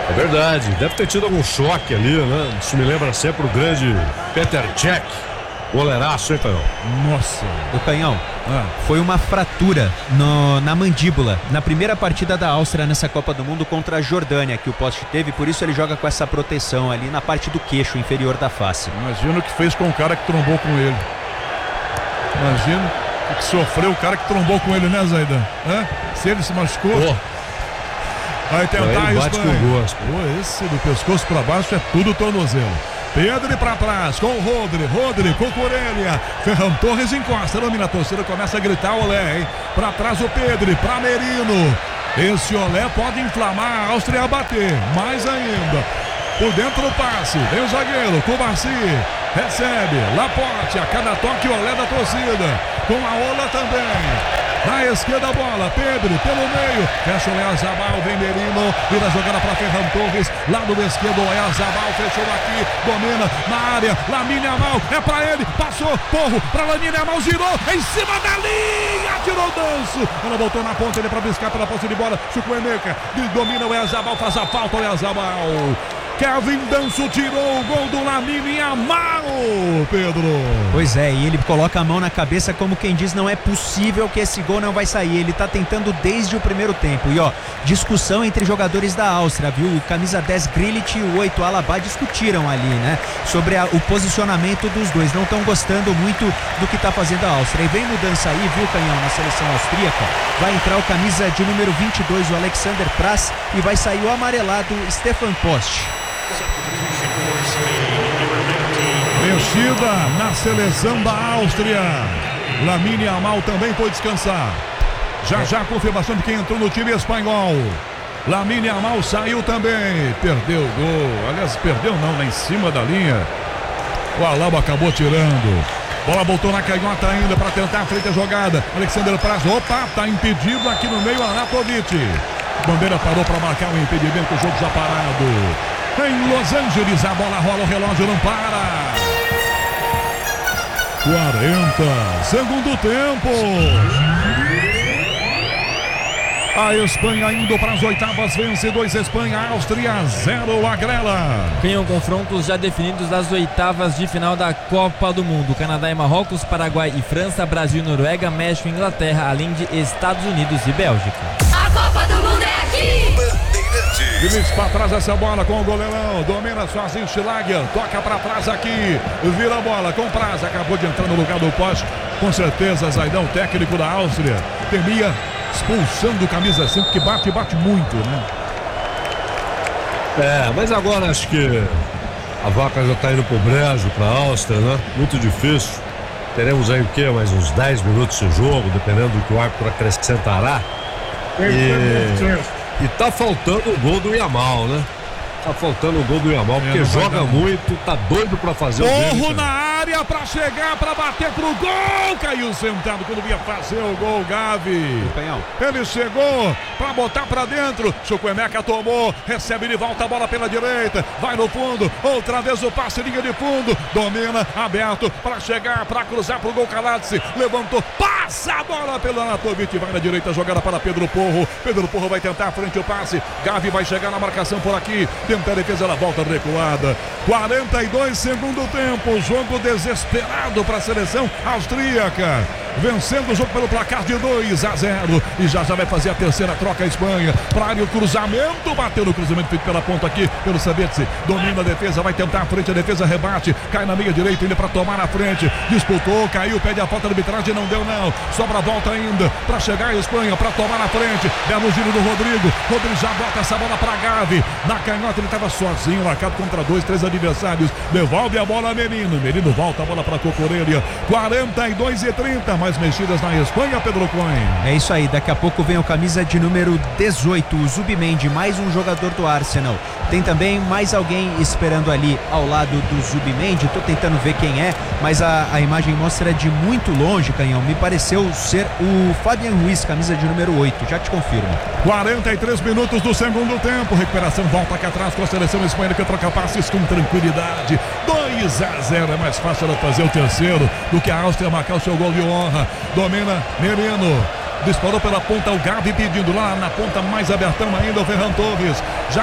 É verdade, deve ter tido algum choque ali, né? Isso me lembra sempre o grande Peter Cech. Goleiraço, hein, Canhão? Nossa. O Canhão, foi uma fratura na mandíbula na primeira partida da Áustria nessa Copa do Mundo contra a Jordânia que o poste teve, por isso ele joga com essa proteção ali na parte do queixo inferior da face. Imagina o que fez com o cara que trombou com ele. Imagina o que sofreu o cara que trombou com ele, né, Zaidan? Se ele se machucou. Vai tentar isso. Esse do pescoço pra baixo é tudo tornozelo. Pedro pra trás, com o Rodri, Cucurella, Ferran Torres encosta, domina a torcida, começa a gritar olé, hein? Pra trás o Pedro, pra Merino. Esse olé pode inflamar a Áustria a bater, mais ainda. Por dentro o passe, vem o zagueiro, Cubarsi, recebe, Laporte, a cada toque o olé da torcida, com a Ola também. Na esquerda a bola, Pedro pelo meio, fecha o Oyarzabal, vem Merino, vira a jogada para Ferran Torres, lado esquerdo o Oyarzabal, fechou aqui, domina na área, Lamine Yamal, é para ele, passou, Porro, para Lamine Yamal, girou, em cima da linha, tirou o danço, ela voltou na ponta, ele para buscar pela posse de bola, Chukwuemeka, domina o Oyarzabal, faz a falta o Oyarzabal. Kevin Danso tirou o gol do Lamine Yamal, Pedro. Pois é, e ele coloca a mão na cabeça como quem diz, não é possível que esse gol não vai sair. Ele tá tentando desde o primeiro tempo. E discussão entre jogadores da Áustria, viu? O camisa 10 Grilic e o 8 Alaba discutiram ali, né? Sobre o posicionamento dos dois. Não estão gostando muito do que tá fazendo a Áustria. E vem mudança aí, viu, Canhão, na seleção austríaca. Vai entrar o camisa de número 22, o Alexander Praz, e vai sair o amarelado Stefan Post. Mexida na seleção da Áustria. Lamine Yamal também foi descansar. Já a confirmação de quem entrou no time espanhol. Lamine Yamal saiu também. Perdeu o gol. Aliás, perdeu não, lá em cima da linha. O Alaba acabou tirando. Bola voltou na canhota ainda para tentar a frente a jogada. Alexander Praz, tá impedido aqui no meio, Arnautovic. Bandeira parou para marcar um impedimento, o jogo já parado. Em Los Angeles, a bola rola, o relógio não para. 40, segundo tempo. A Espanha indo para as oitavas, vence 2 Espanha, Áustria 0 Agrela. Ganham confrontos já definidos das oitavas de final da Copa do Mundo. Canadá e Marrocos, Paraguai e França, Brasil e Noruega, México e Inglaterra, além de Estados Unidos e Bélgica. A Copa do Mundo é aqui! Dimitri para trás essa bola com o goleirão, domina sozinho Schlager, toca para trás aqui, vira a bola com Praz, acabou de entrar no lugar do poste, com certeza Zaidão, técnico da Áustria, temia expulsando o camisa 5, que bate muito, né? Mas agora acho que a vaca já tá indo pro brejo, pra Áustria, né? Muito difícil, teremos aí o quê? Mais uns 10 minutos de jogo, dependendo do que o árbitro acrescentará. E tá faltando o gol do Yamal, né? Tá faltando o gol do Yamal, porque joga muito, tá doido pra fazer o gol. Porro na área pra chegar, pra bater pro gol. Caiu sentado quando ia fazer o gol, Gavi. Ele chegou pra botar pra dentro. Chukwuemeka tomou, recebe de volta a bola pela direita. Vai no fundo, outra vez o passe, linha de fundo. Domina, aberto pra chegar, pra cruzar pro gol. Kalatse levantou, passa a bola pelo Arnautovic. Vai na direita, jogada para Pedro Porro. Pedro Porro vai tentar a frente o passe. Gavi vai chegar na marcação por aqui. Tenta a defesa, ela volta recuada. 42 segundo tempo, jogo desesperado para a seleção austríaca, vencendo o jogo pelo placar de 2-0 e já vai fazer a terceira troca a Espanha, para área o cruzamento, bateu no cruzamento feito pela ponta aqui pelo Sabetzi, domina a defesa, vai tentar a frente, a defesa rebate, cai na meia direita, ele para tomar na frente, disputou, caiu, pede a falta da arbitragem, não deu não, sobra a volta ainda para chegar a Espanha, para tomar na frente, belo giro do Rodrigo já bota essa bola para Gavi, na canhota ele estava sozinho, marcado contra 2, 3 adversários, devolve a bola a Merino volta a bola para Cucurella, 42-30, mais mexidas na Espanha, Pedro Cohen. É isso aí, daqui a pouco vem o camisa de número 18, o Zubimendi, mais um jogador do Arsenal. Tem também mais alguém esperando ali ao lado do Zubimendi, tô tentando ver quem é, mas a imagem mostra de muito longe, Canhão, me pareceu ser o Fabian Ruiz, camisa de número 8, já te confirmo. 43 minutos do segundo tempo, recuperação, volta aqui atrás com a seleção espanhola que troca passes com tranquilidade, 2-0, é mais fácil ela fazer o terceiro do que a Áustria marcar o seu gol de honra, domina Merino, disparou pela ponta o Gavi pedindo lá na ponta mais abertão ainda o Ferran Torres, já